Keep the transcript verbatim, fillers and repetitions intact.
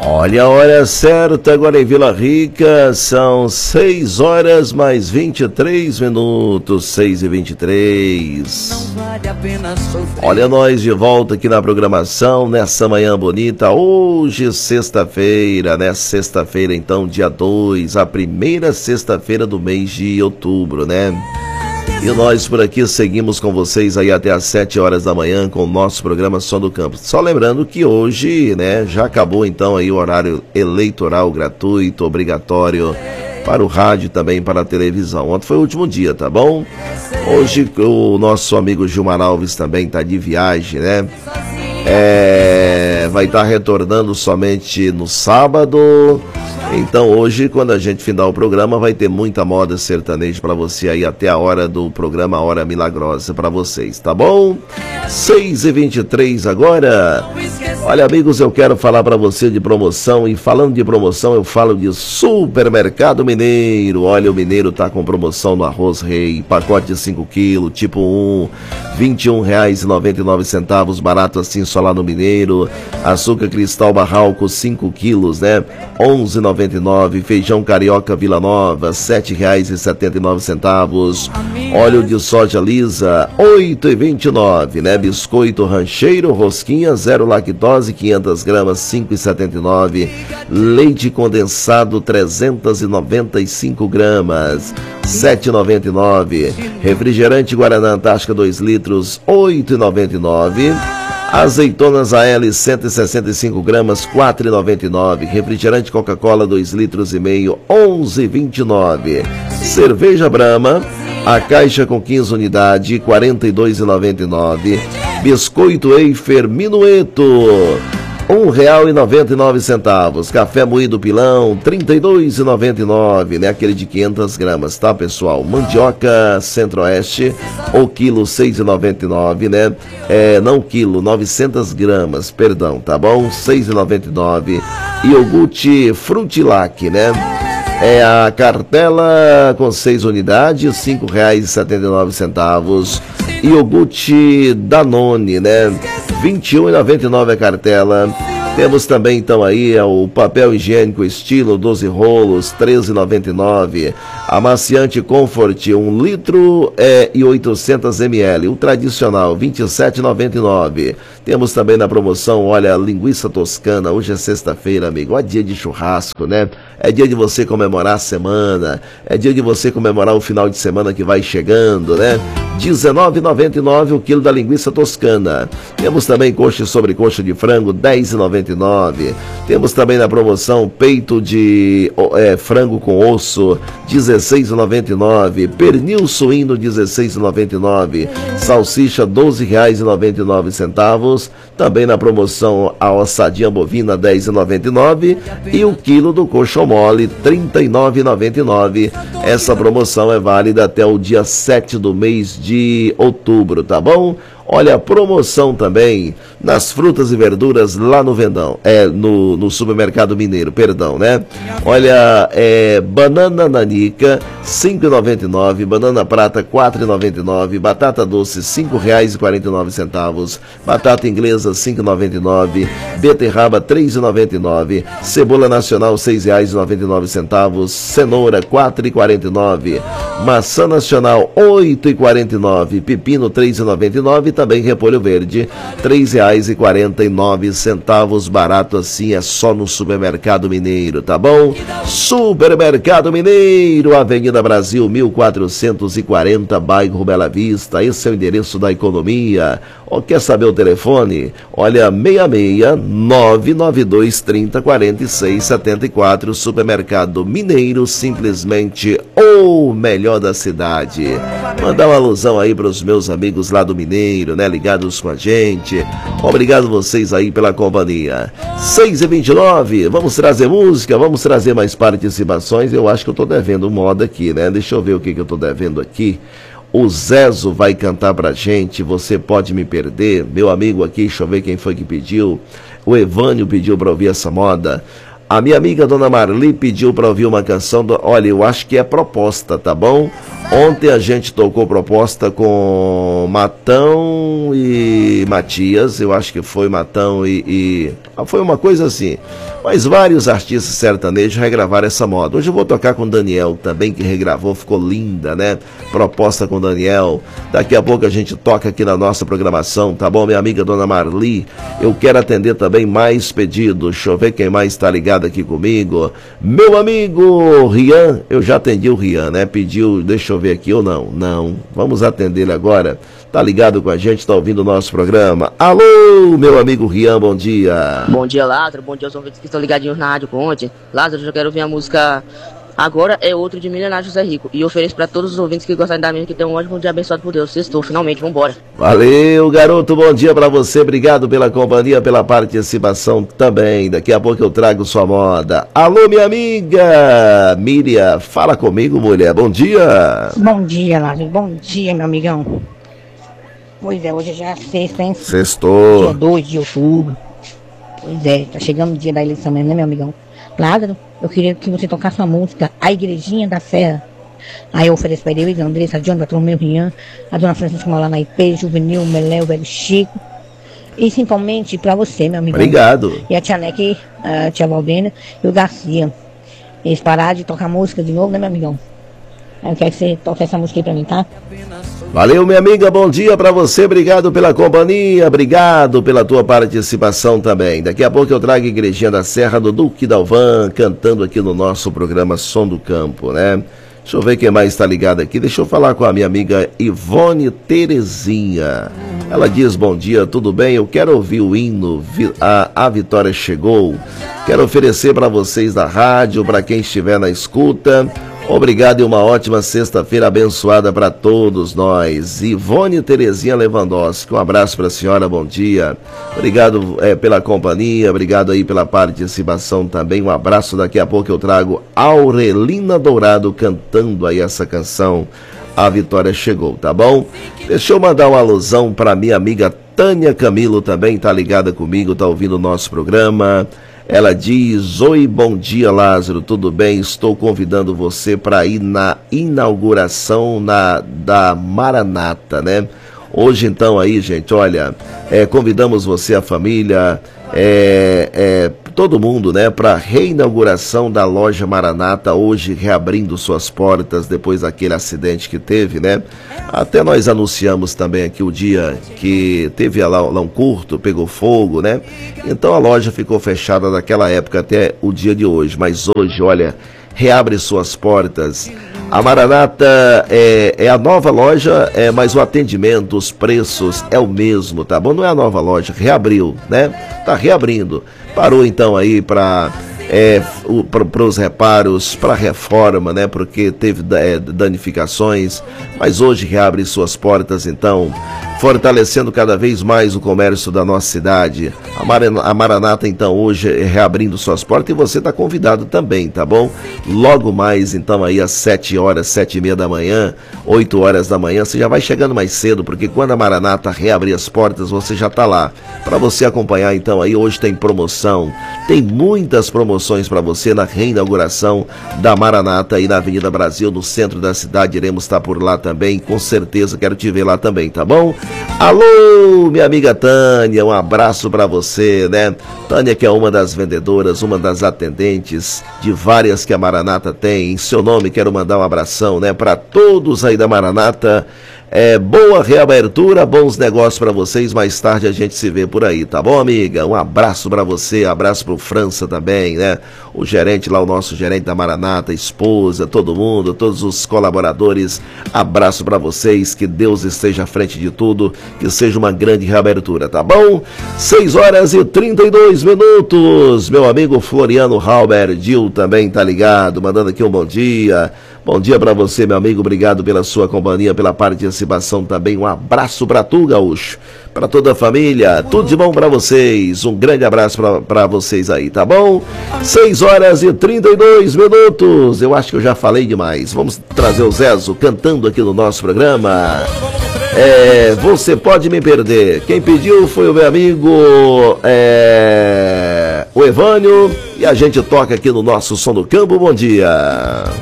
Olha a hora certa agora em Vila Rica, são seis horas mais vinte e três minutos, seis e vinte e três. Olha nós de volta aqui na programação, nessa manhã bonita, hoje sexta-feira, né? Sexta-feira então, dia dois, a primeira sexta-feira do mês de outubro, né? E nós por aqui seguimos com vocês aí até às sete horas da manhã com o nosso programa Som do Campo. Só lembrando que hoje, né, já acabou então aí o horário eleitoral gratuito, obrigatório para o rádio e também para a televisão. Ontem foi o último dia, tá bom? Hoje o nosso amigo Gilmar Alves também está de viagem, né? É, vai estar retornando somente no sábado. Então hoje, quando a gente findar o programa, vai ter muita moda sertaneja para você aí até a hora do programa Hora Milagrosa para vocês, tá bom? seis e vinte e três agora. Olha, amigos, eu quero falar para você de promoção, e falando de promoção, eu falo de Supermercado Mineiro. Olha, o Mineiro tá com promoção no arroz rei, pacote de cinco quilos, tipo um, vinte e um reais e noventa e nove centavos, barato assim só lá no Mineiro. Açúcar cristal Barralco, cinco quilos, né? onze reais e noventa e nove centavos. Feijão carioca Vila Nova, sete reais e setenta e nove centavos. Óleo de soja lisa, oito reais e vinte e nove centavos, né? Biscoito rancheiro, rosquinha, zero lactose, quinhentas gramas, cinco reais e setenta e nove centavos. Leite condensado, trezentas e noventa e cinco gramas, sete reais e noventa e nove centavos. Refrigerante Guaraná Antártica dois litros, oito reais e noventa e nove centavos. Azeitonas A L cento e sessenta e cinco gramas, quatro reais e noventa e nove centavos. Refrigerante Coca-Cola dois litros e meio, onze reais e vinte e nove centavos. Cerveja Brahma, a caixa com quinze unidades, quarenta e dois reais e noventa e nove centavos. Biscoito Eifer Minueto, um real e noventa e nove centavos. Café moído pilão, trinta e dois reais e noventa e nove centavos, né? Aquele de quinhentas gramas, tá, pessoal? Mandioca Centro-Oeste, o quilo seis reais e noventa e nove centavos, né? É, não quilo, novecentas gramas, perdão, tá bom? seis reais e noventa e nove centavos. Iogurte Frutilac, né? É a cartela com seis unidades, cinco reais e setenta e nove centavos. Iogurte Danone, né? vinte e um reais e noventa e nove centavos a cartela. Temos também então aí o papel higiênico estilo doze rolos, treze reais e noventa e nove centavos. Amaciante Comfort, um litro é, e oitocentos mililitros. O tradicional, vinte e sete reais e noventa e nove centavos. Temos também na promoção, olha, linguiça toscana. Hoje é sexta-feira, amigo. É dia de churrasco, né? É dia de você comemorar a semana. É dia de você comemorar o final de semana que vai chegando, né? dezenove reais e noventa e nove centavos o quilo da linguiça toscana. Temos também coxa e sobrecoxa de frango, dez reais e noventa e nove centavos. Temos também na promoção peito de é, frango com osso, dezesseis reais e noventa e nove centavos. Pernil suíno, dezesseis reais e noventa e nove centavos. Salsicha, doze reais e noventa e nove centavos. Também na promoção a ossadinha bovina, dez reais e noventa e nove centavos. E o quilo do coxo mole, trinta e nove reais e noventa e nove centavos. Essa promoção é válida até o dia sete do mês de outubro, tá bom? Olha, promoção também nas frutas e verduras lá no Vendão, é, no, no Supermercado Mineiro, perdão, né? Olha, é, banana nanica, cinco reais e noventa e nove centavos, banana prata, quatro reais e noventa e nove centavos, batata doce, cinco reais e quarenta e nove centavos, batata inglesa, cinco reais e noventa e nove centavos, beterraba, três reais e noventa e nove centavos, cebola nacional, seis reais e noventa e nove centavos, cenoura, quatro reais e quarenta e nove centavos, maçã nacional, oito reais e quarenta e nove centavos, pepino, três reais e noventa e nove centavos, também repolho verde, três reais e quarenta e nove centavos, barato assim é só no Supermercado Mineiro, tá bom? Supermercado Mineiro, Avenida Brasil, mil quatrocentos e quarenta, bairro Bela Vista, esse é o endereço da economia. Ou quer saber o telefone? Olha, seis seis nove nove dois trinta quarenta e seis setenta e quatro, Supermercado Mineiro, simplesmente o melhor da cidade. Mandar uma alusão aí para os meus amigos lá do Mineiro, né, ligados com a gente. Obrigado vocês aí pela companhia. seis e vinte e nove, vamos trazer música, vamos trazer mais participações. Eu acho que eu tô devendo moda aqui, né? Deixa eu ver o que, que eu tô devendo aqui. O Zezo vai cantar pra gente, Você Pode Me Perder. Meu amigo aqui, deixa eu ver quem foi que pediu. O Evânio pediu pra ouvir essa moda. A minha amiga Dona Marli pediu pra ouvir uma canção do... Olha, eu acho que é proposta, tá bom? Ontem a gente tocou proposta com Matão e Matias, eu acho que foi Matão e, e... foi uma coisa assim, mas vários artistas sertanejos regravaram essa moda. Hoje eu vou tocar com Daniel também, que regravou, ficou linda, né? Proposta com Daniel. Daqui a pouco a gente toca aqui na nossa programação, tá bom? Minha amiga Dona Marli, eu quero atender também mais pedidos. Deixa eu ver quem mais está ligado aqui comigo. Meu amigo Rian, eu já atendi o Rian, né? Pediu, deixa eu ver aqui ou não? Não, vamos atender ele agora. Tá ligado com a gente, tá ouvindo o nosso programa. Alô, meu amigo Rian, bom dia. Bom dia, Lázaro, bom dia aos ouvintes que estão ligadinhos na Rádio Conte. Lázaro, eu já quero ouvir a música Agora é Outro de Milionário José Rico. E ofereço para todos os ouvintes que gostarem da minha, que tenham um ótimo dia abençoado por Deus. Sextou, finalmente, vambora. Valeu, garoto, bom dia pra você. Obrigado pela companhia, pela participação também. Daqui a pouco eu trago sua moda. Alô, minha amiga Miriam, fala comigo, mulher. Bom dia. Bom dia, Lázaro. Bom dia, meu amigão. Pois é, hoje já é sexta, hein? Sextou. Dia dois de outubro. Pois é, tá chegando o dia da eleição mesmo, né, meu amigão? Lázaro, eu queria que você tocasse uma música, A Igrejinha da Serra. Aí eu ofereço para ele, Andressa, John, Bartolomeu Rian, a dona Francisca Malana I P, Juvenil, Meléu, Velho Chico. E principalmente para você, meu amigo. Obrigado. E a tia Neque, a tia Valdena e o Garcia. Eles pararam de tocar música de novo, né, meu amigão? Aí eu quero que você toque essa música aí pra mim, tá? Valeu, minha amiga, bom dia pra você, obrigado pela companhia, obrigado pela tua participação também. Daqui a pouco eu trago a Igrejinha da Serra do Duque Dalvan, cantando aqui no nosso programa Som do Campo, né? Deixa eu ver quem mais está ligado aqui, deixa eu falar com a minha amiga Ivone Terezinha. Ela diz, bom dia, tudo bem? Eu quero ouvir o hino, a, a Vitória Chegou. Quero oferecer para vocês da rádio, para quem estiver na escuta. Obrigado e uma ótima sexta-feira abençoada para todos nós. Ivone Terezinha Lewandowski, um abraço para a senhora, bom dia. Obrigado é, pela companhia, obrigado aí pela participação também. Um abraço, daqui a pouco eu trago Aurelina Dourado cantando aí essa canção, A Vitória Chegou, tá bom? Deixa eu mandar uma alusão para minha amiga Tânia Camilo também, tá ligada comigo, tá ouvindo o nosso programa. Ela diz, oi, bom dia, Lázaro, tudo bem? Estou convidando você para ir na inauguração na, da Maranata, né? Hoje, então, aí, gente, olha, é, convidamos você, a família, é, é, todo mundo, né, para a reinauguração da loja Maranata, hoje reabrindo suas portas depois daquele acidente que teve, né? Até nós anunciamos também aqui o dia que teve lá, lá um curto, pegou fogo, né? Então a loja ficou fechada naquela época até o dia de hoje, mas hoje, olha, reabre suas portas. A Maranata é, é a nova loja, é, mas o atendimento, os preços é o mesmo, tá bom? Não é a nova loja, reabriu, né? Tá reabrindo. Parou então aí para é, para os reparos, para a reforma, né? Porque teve é, danificações, mas hoje reabre suas portas então, fortalecendo cada vez mais o comércio da nossa cidade. A, Mar a Maranata então hoje é reabrindo suas portas e você está convidado também, tá bom? Logo mais então aí às sete horas, sete e meia da manhã, oito horas da manhã, você já vai chegando mais cedo, porque quando a Maranata reabrir as portas, você já está lá. Para você acompanhar então aí, hoje tem promoção, tem muitas promoções para você na reinauguração da Maranata aí na Avenida Brasil, no centro da cidade. Iremos estar por lá também, com certeza, quero te ver lá também, tá bom? Alô, minha amiga Tânia, um abraço para você, né? Tânia, que é uma das vendedoras, uma das atendentes de várias que a Maranata tem. Em seu nome, quero mandar um abração, né, para todos aí da Maranata. É, boa reabertura, bons negócios para vocês. Mais tarde a gente se vê por aí, tá bom, amiga? Um abraço para você, abraço pro França também, né? O gerente lá, o nosso gerente da Maranata, esposa, todo mundo, todos os colaboradores. Abraço para vocês, que Deus esteja à frente de tudo, que seja uma grande reabertura, tá bom? seis horas e trinta e dois minutos. Meu amigo Floriano Halber Dil também tá ligado, mandando aqui um bom dia. Bom dia para você, meu amigo, obrigado pela sua companhia, pela participação também. Um abraço para tu, gaúcho, para toda a família, tudo de bom para vocês. Um grande abraço para vocês aí, tá bom? seis horas e trinta e dois minutos. Eu acho que eu já falei demais. Vamos trazer o Zezo cantando aqui no nosso programa. É, você pode me perder. Quem pediu foi o meu amigo é, o Evânio, e a gente toca aqui no nosso Som do Campo. Bom dia.